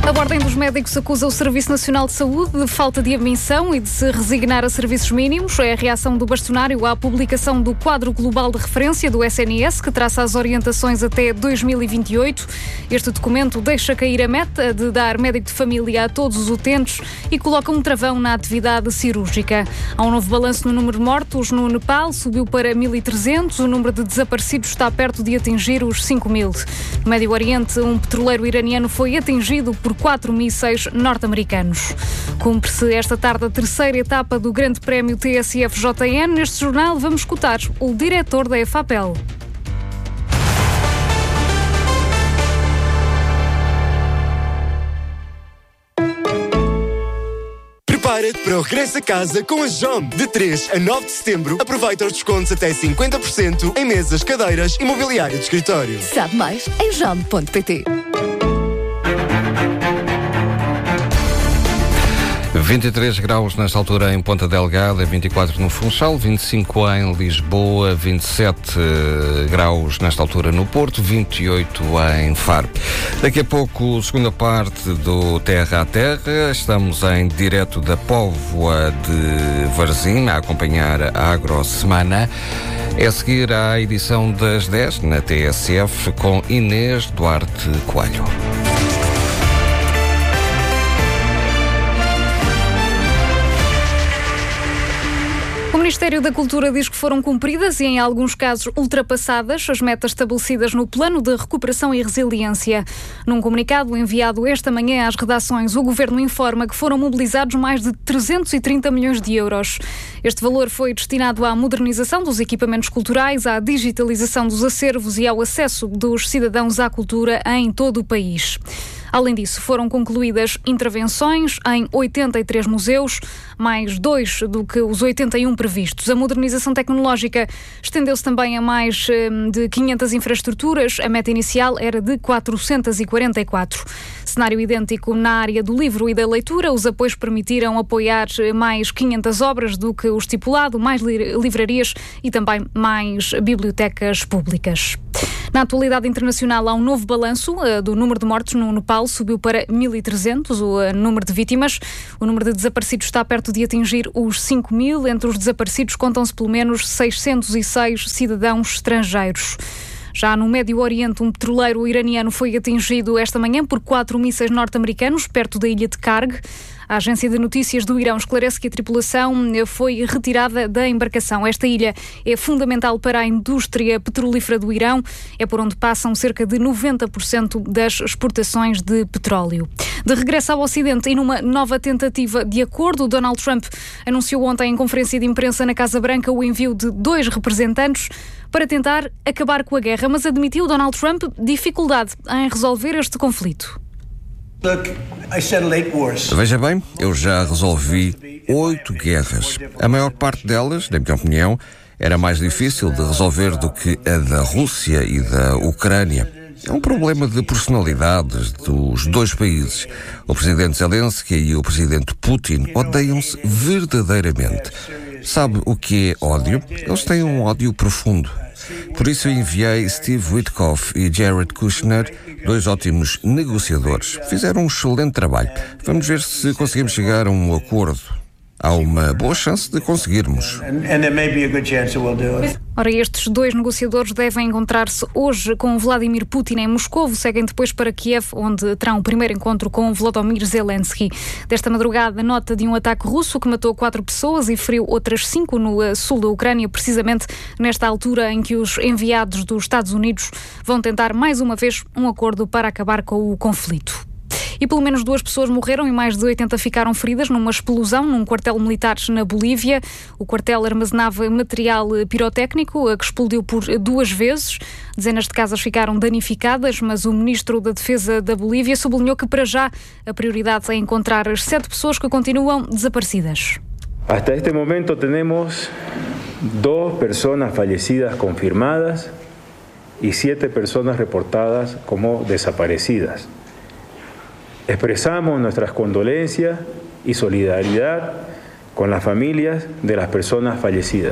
A Ordem dos Médicos acusa o Serviço Nacional de Saúde de falta de ambição e de se resignar a serviços mínimos. É a reação do bastonário à publicação do quadro global de referência do SNS, que traça as orientações até 2028. Este documento deixa cair a meta de dar médico de família a todos os utentes e coloca um travão na atividade cirúrgica. Há um novo balanço no número de mortos no Nepal, subiu para 1.300. O número de desaparecidos está perto de atingir os 5.000. No Médio Oriente, um petroleiro iraniano foi atingido por 4 mísseis norte-americanos. Cumpre-se esta tarde a terceira etapa do Grande Prémio TSF-JN. Neste jornal vamos escutar o diretor da EFAPEL. Prepara-te para o regresso a casa com a JOM. De 3 a 9 de setembro, aproveita os descontos até 50% em mesas, cadeiras e mobiliário de escritório. Sabe mais em jom.pt. 23 graus nesta altura em Ponta Delgada, 24 no Funchal, 25 em Lisboa, 27 graus nesta altura no Porto, 28 em Faro. Daqui a pouco, segunda parte do Terra a Terra. Estamos em direto da Póvoa de Varzim, a acompanhar a Agrosemana. É a seguir à edição das 10 na TSF com Inês Duarte Coelho. O Ministério da Cultura diz que foram cumpridas e, em alguns casos, ultrapassadas as metas estabelecidas no Plano de Recuperação e Resiliência. Num comunicado enviado esta manhã às redações, o Governo informa que foram mobilizados mais de 330 milhões de euros. Este valor foi destinado à modernização dos equipamentos culturais, à digitalização dos acervos e ao acesso dos cidadãos à cultura em todo o país. Além disso, foram concluídas intervenções em 83 museus, mais 2 do que os 81 previstos. A modernização tecnológica estendeu-se também a mais de 500 infraestruturas. A meta inicial era de 444. Cenário idêntico na área do livro e da leitura. Os apoios permitiram apoiar mais 500 obras do que o estipulado, mais livrarias e também mais bibliotecas públicas. Na atualidade internacional, há um novo balanço do número de mortos no Nepal. Subiu para 1.300 o número de vítimas. O número de desaparecidos está perto de atingir os 5.000. Entre os desaparecidos contam-se pelo menos 606 cidadãos estrangeiros. Já no Médio Oriente, um petroleiro iraniano foi atingido esta manhã por 4 mísseis norte-americanos perto da ilha de Karg. A agência de notícias do Irão esclarece que a tripulação foi retirada da embarcação. Esta ilha é fundamental para a indústria petrolífera do Irão. É por onde passam cerca de 90% das exportações de petróleo. De regresso ao Ocidente e numa nova tentativa de acordo, Donald Trump anunciou ontem em conferência de imprensa na Casa Branca o envio de 2 representantes para tentar acabar com a guerra, mas admitiu Donald Trump dificuldade em resolver este conflito. Veja bem, eu já resolvi 8 guerras. A maior parte delas, na minha opinião, era mais difícil de resolver do que a da Rússia e da Ucrânia. É um problema de personalidades dos dois países. O presidente Zelensky e o presidente Putin odeiam-se verdadeiramente. Sabe o que é ódio? Eles têm um ódio profundo. Por isso eu enviei Steve Witkoff e Jared Kushner, 2 ótimos negociadores. Fizeram um excelente trabalho. Vamos ver se conseguimos chegar a um acordo. Há uma boa chance de conseguirmos. Ora, estes 2 negociadores devem encontrar-se hoje com Vladimir Putin em Moscovo. Seguem depois para Kiev, onde terão o primeiro encontro com Volodymyr Zelensky. Desta madrugada, nota de um ataque russo que matou 4 pessoas e feriu outras 5 no sul da Ucrânia, precisamente nesta altura em que os enviados dos Estados Unidos vão tentar mais uma vez um acordo para acabar com o conflito. E pelo menos 2 pessoas morreram e mais de 80 ficaram feridas numa explosão num quartel militar na Bolívia. O quartel armazenava material pirotécnico que explodiu por 2 vezes. Dezenas de casas ficaram danificadas, mas o ministro da Defesa da Bolívia sublinhou que para já a prioridade é encontrar as 7 pessoas que continuam desaparecidas. Hasta este momento temos 2 pessoas fallecidas confirmadas e 7 pessoas reportadas como desaparecidas. Expresamos nuestras condolencias y solidaridad con las familias de las personas fallecidas.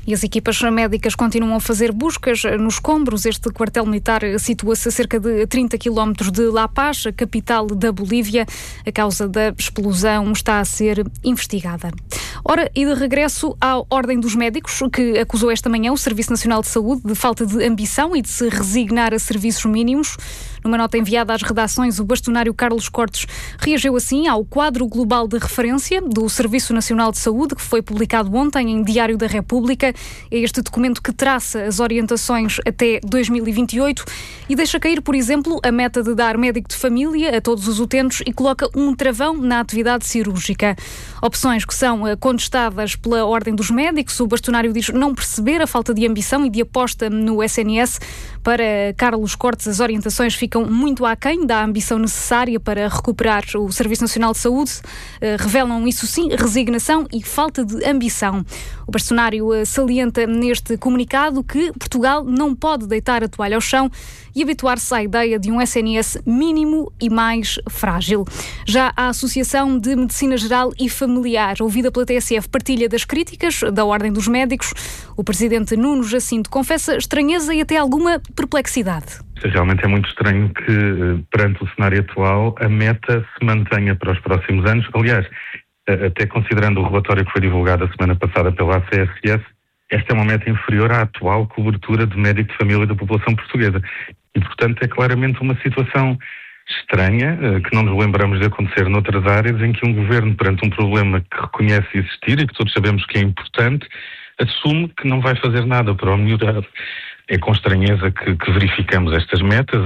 E as equipas médicas continuam a fazer buscas nos escombros. Este quartel militar situa-se a cerca de 30 km de La Paz, a capital da Bolívia. A causa da explosão está a ser investigada. Ora, e de regresso à Ordem dos Médicos, que acusou esta manhã o Serviço Nacional de Saúde de falta de ambição e de se resignar a serviços mínimos. Numa nota enviada às redações, o bastonário Carlos Cortes reagiu assim ao quadro global de referência do Serviço Nacional de Saúde, que foi publicado ontem em Diário da República. É este documento que traça as orientações até 2028 e deixa cair, por exemplo, a meta de dar médico de família a todos os utentes e coloca um travão na atividade cirúrgica. Opções que são contestadas pela Ordem dos Médicos. O bastonário diz não perceber a falta de ambição e de aposta no SNS. Para Carlos Cortes, as orientações ficam muito aquém da ambição necessária para recuperar o Serviço Nacional de Saúde. Revelam, isso sim, resignação e falta de ambição. O bastonário salienta neste comunicado que Portugal não pode deitar a toalha ao chão e habituar-se à ideia de um SNS mínimo e mais frágil. Já a Associação de Medicina Geral e Familiar, ouvida pela TSF, partilha das críticas da Ordem dos Médicos. O presidente Nuno Jacinto confessa estranheza e até alguma perplexidade. Realmente é muito estranho que, perante o cenário atual, a meta se mantenha para os próximos anos. Aliás, até considerando o relatório que foi divulgado a semana passada pela ACSS, esta é uma meta inferior à atual cobertura de médico de família da população portuguesa. E, portanto, é claramente uma situação estranha, que não nos lembramos de acontecer noutras áreas, em que um governo, perante um problema que reconhece existir e que todos sabemos que é importante, assume que não vai fazer nada para o melhorar. É com estranheza que verificamos estas metas,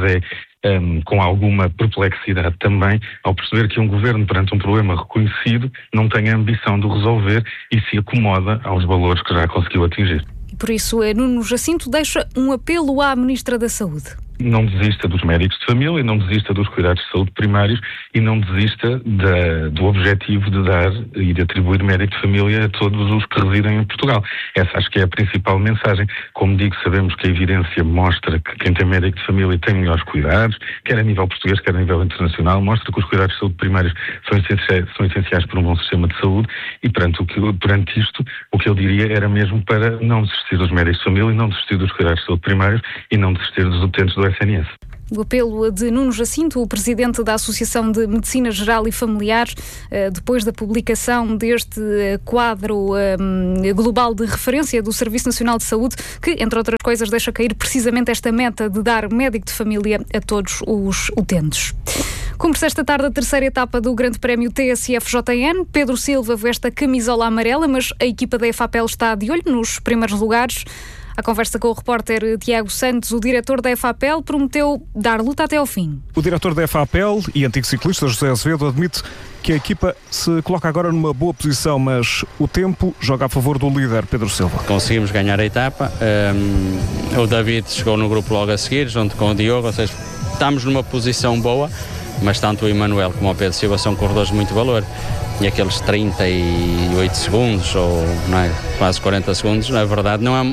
com alguma perplexidade também, ao perceber que um governo, perante um problema reconhecido, não tem a ambição de resolver e se acomoda aos valores que já conseguiu atingir. Por isso, Nuno Jacinto deixa um apelo à Ministra da Saúde. Não desista dos médicos de família, não desista dos cuidados de saúde primários e não desista do objetivo de dar e de atribuir médico de família a todos os que residem em Portugal. Essa acho que é a principal mensagem. Como digo, sabemos que a evidência mostra que quem tem médico de família tem melhores cuidados, quer a nível português, quer a nível internacional, mostra que os cuidados de saúde primários são essenciais para um bom sistema de saúde e perante isto, o que eu diria era mesmo para não desistir dos médicos de família, não desistir dos cuidados de saúde primários e não desistir dos utentes do SNS. O apelo de Nuno Jacinto, o presidente da Associação de Medicina Geral e Familiar, depois da publicação deste quadro global de referência do Serviço Nacional de Saúde, que, entre outras coisas, deixa cair precisamente esta meta de dar médico de família a todos os utentes. Cumpre-se esta tarde a terceira etapa do Grande Prémio TSF-JN. Pedro Silva veste a camisola amarela, mas a equipa da EFAPEL está de olho nos primeiros lugares. À conversa com o repórter Tiago Santos, o diretor da EFAPEL prometeu dar luta até ao fim. O diretor da EFAPEL e antigo ciclista José Azevedo admite que a equipa se coloca agora numa boa posição, mas o tempo joga a favor do líder, Pedro Silva. Conseguimos ganhar a etapa, o David chegou no grupo logo a seguir, junto com o Diogo, ou seja, estamos numa posição boa, mas tanto o Emanuel como o Pedro Silva são corredores de muito valor. E aqueles 38 segundos, ou não é, quase 40 segundos, na verdade, não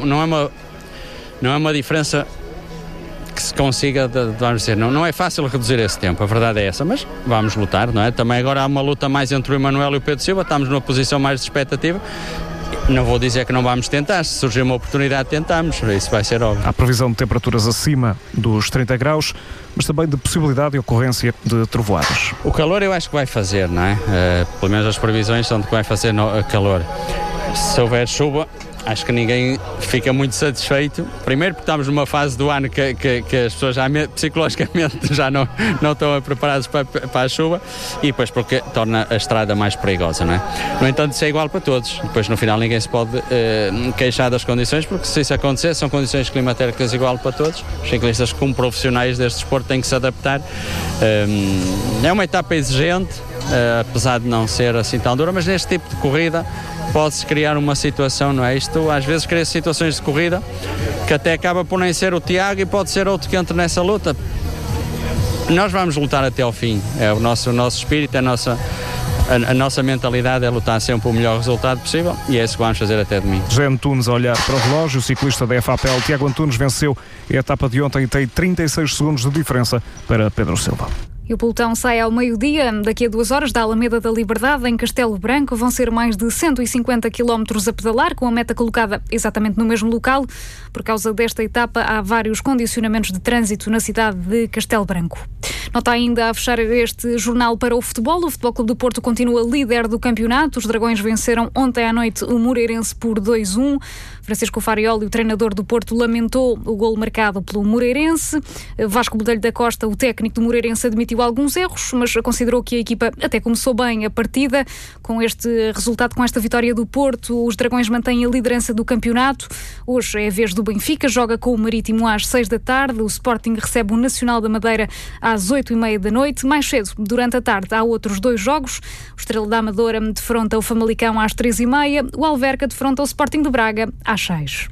é uma diferença que se consiga, vamos dizer, não é fácil reduzir esse tempo, a verdade é essa, mas vamos lutar, não é? Também agora há uma luta mais entre o Emanuel e o Pedro Silva, estamos numa posição mais de expectativa. Não vou dizer que não vamos tentar, se surgir uma oportunidade tentamos, isso vai ser óbvio. Há previsão de temperaturas acima dos 30 graus, mas também de possibilidade e ocorrência de trovoadas. O calor eu acho que vai fazer, não é? Pelo menos as previsões são de que vai fazer calor. Se houver chuva, acho que ninguém fica muito satisfeito. Primeiro porque estamos numa fase do ano que as pessoas já psicologicamente já não estão preparadas para a chuva e depois porque torna a estrada mais perigosa, não é? No entanto, isso é igual para todos. Depois no final ninguém se pode queixar das condições, porque se isso acontecer são condições climatéricas igual para todos. Os ciclistas como profissionais deste desporto têm que se adaptar. É uma etapa exigente, apesar de não ser assim tão dura, mas neste tipo de corrida pode-se criar uma situação, não é? Isto às vezes cria situações de corrida que até acaba por nem ser o Tiago e pode ser outro que entre nessa luta. Nós vamos lutar até ao fim, é o nosso espírito, a nossa mentalidade é lutar sempre o melhor resultado possível e é isso que vamos fazer até domingo. José Antunes a olhar para o relógio, o ciclista da EFAPEL, Tiago Antunes, venceu a etapa de ontem e tem 36 segundos de diferença para Pedro Silva. E o pelotão sai ao meio-dia, daqui a 2 horas, da Alameda da Liberdade, em Castelo Branco. Vão ser mais de 150 km a pedalar, com a meta colocada exatamente no mesmo local. Por causa desta etapa, há vários condicionamentos de trânsito na cidade de Castelo Branco. Nota ainda a fechar este jornal para o futebol. O Futebol Clube do Porto continua líder do campeonato. Os Dragões venceram ontem à noite o Moreirense por 2-1. Francisco Farioli, o treinador do Porto, lamentou o golo marcado pelo Moreirense. Vasco Botelho da Costa, o técnico do Moreirense, admitiu alguns erros, mas considerou que a equipa até começou bem a partida. Com este resultado, com esta vitória do Porto, os Dragões mantêm a liderança do campeonato. Hoje é a vez do Benfica, joga com o Marítimo às 6 da tarde. O Sporting recebe o Nacional da Madeira às 8h30 da noite. Mais cedo, durante a tarde, há outros 2 jogos. O Estrela da Amadora defronta o Famalicão às 3h30. O Alverca defronta o Sporting de Braga às 6.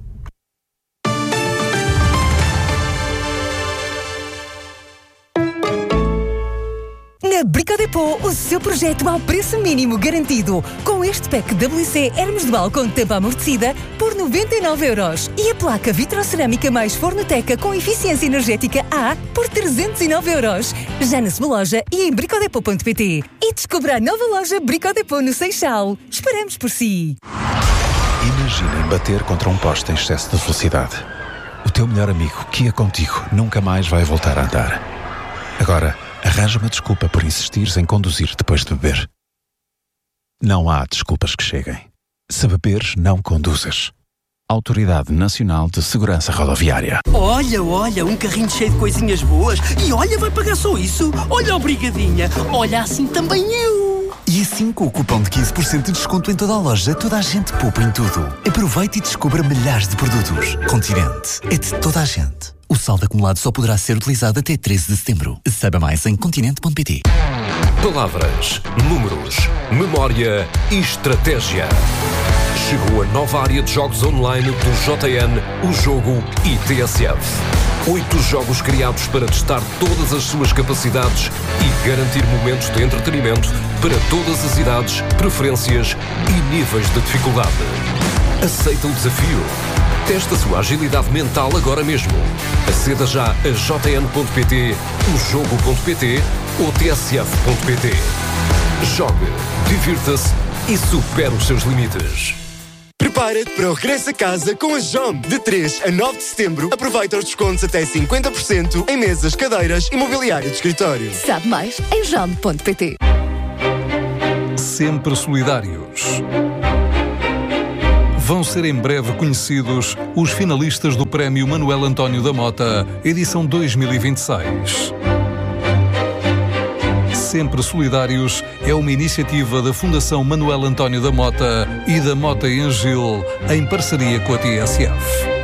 Na Brico Dépôt, o seu projeto ao preço mínimo garantido. Com este pack WC Hermes Dual com tampa amortecida por 99€. E a placa vitrocerâmica mais Fornoteca com eficiência energética A por 309€. Já na sua loja e em bricodepot.pt. E descubra a nova loja Brico Dépôt no Seixal. Esperamos por si. Imaginem bater contra um poste em excesso de velocidade. O teu melhor amigo, que ia contigo, nunca mais vai voltar a andar. Agora, arranja uma desculpa por insistires em conduzir depois de beber. Não há desculpas que cheguem. Se beberes, não conduzas. Autoridade Nacional de Segurança Rodoviária. Olha, um carrinho cheio de coisinhas boas. E olha, vai pagar só isso. Olha, obrigadinha. Olha, assim também eu. E assim, com o cupom de 15% de desconto em toda a loja, toda a gente poupa em tudo. Aproveite e descubra milhares de produtos. Continente é de toda a gente. O saldo acumulado só poderá ser utilizado até 13 de setembro. Saiba mais em continente.pt. Palavras, números, memória e estratégia. Chegou a nova área de jogos online do JN, o jogo e TSF. 8 jogos criados para testar todas as suas capacidades e garantir momentos de entretenimento para todas as idades, preferências e níveis de dificuldade. Aceita o desafio? Teste a sua agilidade mental agora mesmo. Aceda já a jn.pt, ojogo.pt ou tsf.pt. Jogue, divirta-se e supere os seus limites. Prepara-te para o regresso a casa com a JOM. De 3 a 9 de setembro, aproveita os descontos até 50% em mesas, cadeiras e mobiliário de escritório. Sabe mais em jom.pt. Sempre solidários. Vão ser em breve conhecidos os finalistas do Prémio Manuel António da Mota, edição 2026. Sempre Solidários é uma iniciativa da Fundação Manuel António da Mota e da Mota em Gil, em parceria com a TSF.